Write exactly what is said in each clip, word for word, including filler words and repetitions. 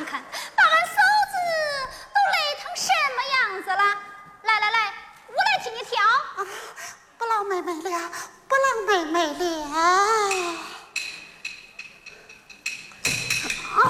看看，把俺嫂子都累成什么样子了。来来来，我来替你挑。 啊，不劳妹妹了，不劳妹妹了。啊，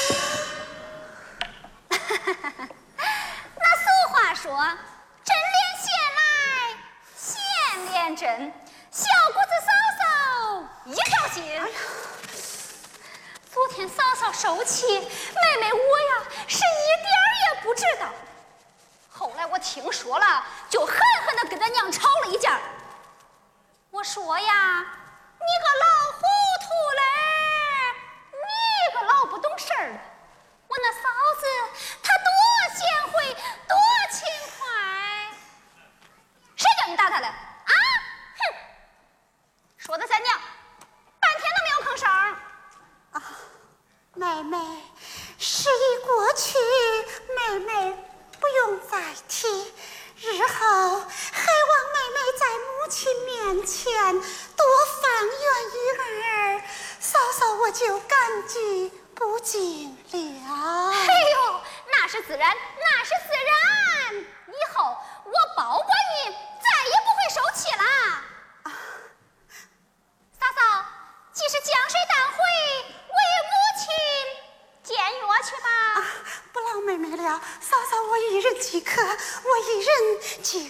那俗话说，针连线来，线连针，小姑子嫂嫂一条心。哎呀，昨天嫂嫂受气，妹妹我呀是一点儿也不知道。后来我听说了，就狠狠地跟他娘吵了一架。我说呀，你个老糊涂嘞，你个老不懂事儿的。我那嫂子她多贤惠，多勤快，谁叫你打她了啊？哼！说的咱娘半天都没有吭声。 啊，妹妹，事已过去，妹妹不用再提。日后还望妹妹在母亲面前多放远一儿，嫂嫂我就感激不尽了。 哎呦，那是自然，那是自然。以后我保管你再也不会受气啦。啊，嫂嫂，既是江水淡回，我与母亲见约去吧。 啊，不劳妹妹了，嫂嫂我一人即可，我一人即